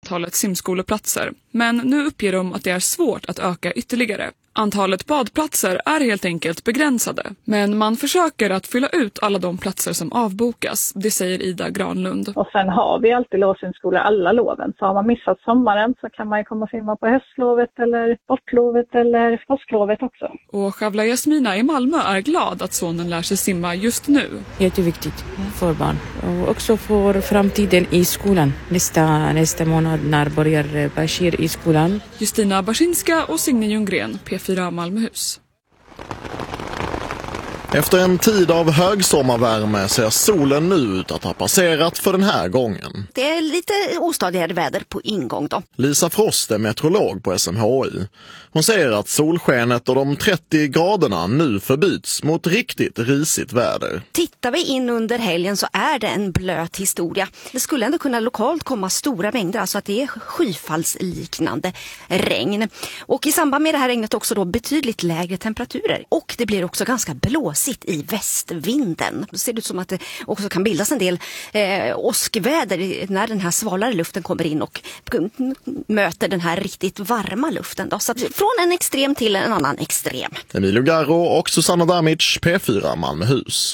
antalet simskoleplatser, men nu uppger de att det är svårt att öka ytterligare. Antalet badplatser är helt enkelt begränsade, men man försöker att fylla ut alla de platser som avbokas, det säger Ida Granlund. Och sen har vi alltid lovsimskolor alla loven, så har man missat sommaren så kan man ju komma och simma på höstlovet eller sportlovet eller påsklovet också. Och Shavla Jasmina i Malmö är glad att sonen lär sig simma just nu. Jätteviktigt för barn och också för framtiden i skolan. Nästa månad när börjar Bashir i skolan. Justina Barsinska och Signe Ljunggren, P4 Malmöhus. Efter en tid av högsommarvärme ser solen nu ut att ha passerat för den här gången. Det är lite ostadigare väder på ingång då. Lisa Frost är meteorolog på SMHI. Hon säger att solskenet och de 30 graderna nu förbyts mot riktigt risigt väder. Tittar vi in under helgen så är det en blöt historia. Det skulle ändå kunna lokalt komma stora mängder, alltså att det är skyfallsliknande regn. Och i samband med det här regnet också då betydligt lägre temperaturer. Och det blir också ganska blåsigt i västvinden. Det ser ut som att det också kan bildas en del åskväder när den här svalare luften kommer in och möter den här riktigt varma luften då. Så att från en extrem till en annan extrem. Emilio Garro och Susanna Damic, P4 Malmöhus.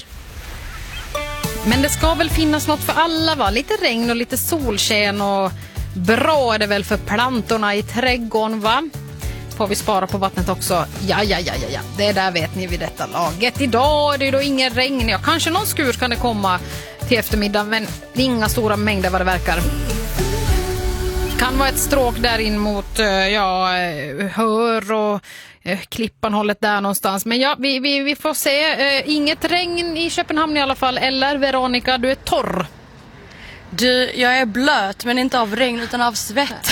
Men det ska väl finnas något för alla, va? Lite regn och lite solsken och bra är det väl för plantorna i trädgården, va? Får vi spara på vattnet också? Ja. Det där vet ni vid detta laget. Idag är det då ingen regn. Ja, kanske någon skur kan det komma till eftermiddag, men inga stora mängder vad det verkar. Kan vara ett stråk där in mot Hör och Klippanhållet där någonstans. Men ja, vi får se. Inget regn i Köpenhamn i alla fall. Eller Veronica, du är torr. Du, jag är blöt men inte av regn utan av svett.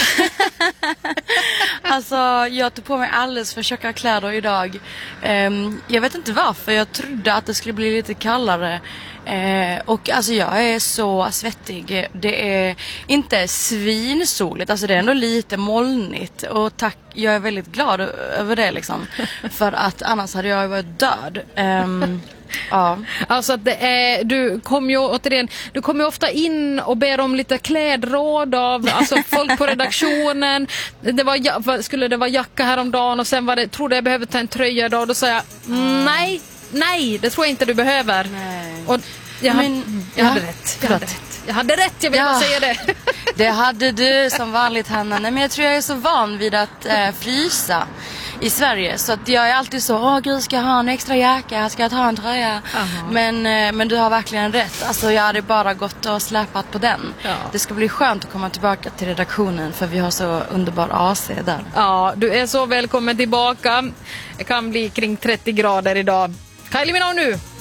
Alltså, jag tog på mig alldeles för tjocka kläder idag. Jag vet inte varför, jag trodde att det skulle bli lite kallare. Och alltså jag är så svettig. Det är inte svinsoligt, alltså det är ändå lite molnigt. Och tack, jag är väldigt glad över det liksom. För att annars hade jag varit död. Ja. Alltså att du kommer ju ofta in och ber om lite klädråd av alltså folk på redaktionen. Skulle det vara jacka häromdagen och sen trodde jag behövde ta en tröja idag, och då sa jag nej, det tror jag inte du behöver. Nej. Och jag hade rätt. Jag hade rätt, jag vill bara säga det. Det hade du som vanligt, Hanna. Nej, men jag tror jag är så van vid att frysa i Sverige. Så att jag är alltid så, gud, ska jag ha en extra jacka? Ska jag ta en tröja? Men du har verkligen rätt. Alltså jag hade bara gått och släpat på den. Ja. Det ska bli skönt att komma tillbaka till redaktionen, för vi har så underbar AC där. Ja, du är så välkommen tillbaka. Det kan bli kring 30 grader idag. Kylie Minogue nu!